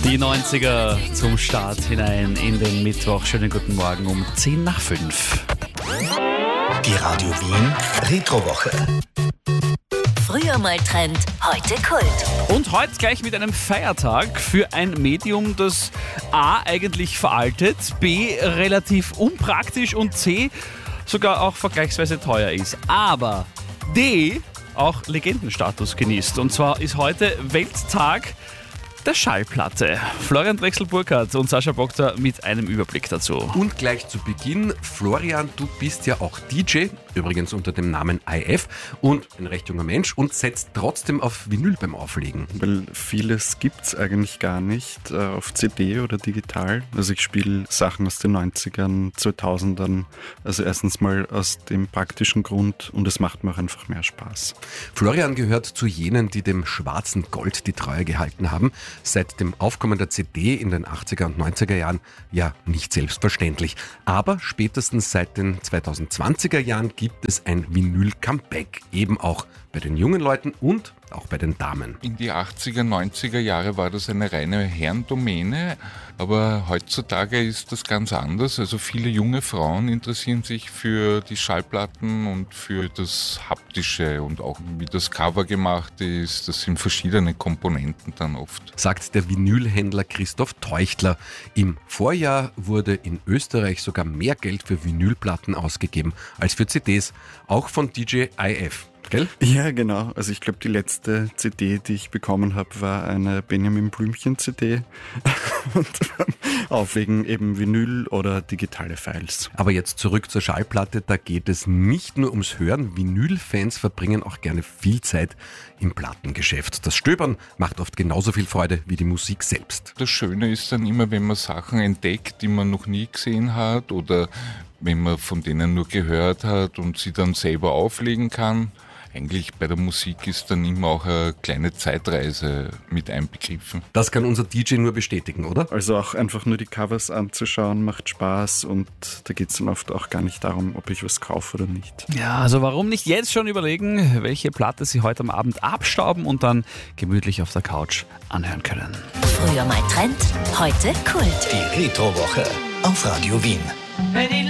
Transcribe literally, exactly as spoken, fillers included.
Die neunziger zum Start hinein in den Mittwoch. Schönen guten Morgen um zehn nach fünf. Die Radio Wien Retrowoche. Früher mal Trend, heute Kult. Und heute gleich mit einem Feiertag für ein Medium, das A. eigentlich veraltet, B. relativ unpraktisch und C. sogar auch vergleichsweise teuer ist. Aber D. auch Legendenstatus genießt. Und zwar ist heute Welttag der Schallplatte. Florian Drechsel-Burkhardt und Sascha Bogda mit einem Überblick dazu. Und gleich zu Beginn, Florian, du bist ja auch D J, übrigens unter dem Namen I F und ein recht junger Mensch und setzt trotzdem auf Vinyl beim Auflegen. Weil vieles gibt's eigentlich gar nicht äh, auf C D oder digital. Also ich spiele Sachen aus den neunzigern, zweitausendern, also erstens mal aus dem praktischen Grund und es macht mir auch einfach mehr Spaß. Florian gehört zu jenen, die dem schwarzen Gold die Treue gehalten haben. Seit dem Aufkommen der C D in den achtziger und neunziger Jahren ja nicht selbstverständlich. Aber spätestens seit den zweitausendzwanziger Jahren gibt es ein Vinyl-Comeback. Eben auch bei den jungen Leuten und auch bei den Damen. In die achtziger, neunziger Jahre war das eine reine Herrendomäne, aber heutzutage ist das ganz anders. Also viele junge Frauen interessieren sich für die Schallplatten und für das Haptische und auch wie das Cover gemacht ist. Das sind verschiedene Komponenten dann oft. Sagt der Vinylhändler Christoph Teuchtler. Im Vorjahr wurde in Österreich sogar mehr Geld für Vinylplatten ausgegeben als für C Ds, auch von D J I F. Gell? Ja, genau. Also ich glaube, die letzte C D, die ich bekommen habe, war eine Benjamin Blümchen C D und auflegen eben Vinyl oder digitale Files. Aber jetzt zurück zur Schallplatte, da geht es nicht nur ums Hören. Vinyl-Fans verbringen auch gerne viel Zeit im Plattengeschäft. Das Stöbern macht oft genauso viel Freude wie die Musik selbst. Das Schöne ist dann immer, wenn man Sachen entdeckt, die man noch nie gesehen hat oder wenn man von denen nur gehört hat und sie dann selber auflegen kann. Eigentlich bei der Musik ist dann immer auch eine kleine Zeitreise mit einbegriffen. Das kann unser D J nur bestätigen, oder? Also auch einfach nur die Covers anzuschauen, macht Spaß und da geht es dann oft auch gar nicht darum, ob ich was kaufe oder nicht. Ja, also warum nicht jetzt schon überlegen, welche Platte Sie heute am Abend abstauben und dann gemütlich auf der Couch anhören können. Früher mal Trend, heute Kult. Die Retrowoche auf Radio Wien.